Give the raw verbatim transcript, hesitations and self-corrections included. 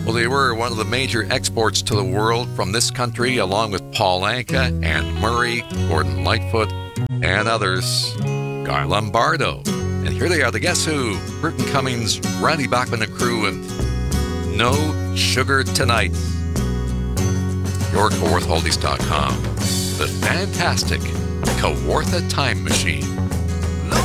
Well, they were one of the major exports to the world from this country, along with Paul Anka, Anne Murray, Gordon Lightfoot, and others. Guy Lombardo. And here they are, the Guess Who, Burton Cummings, Randy Bachman and crew, and No Sugar Tonight. your kawartha oldies dot com. The fantastic Kawartha Time Machine.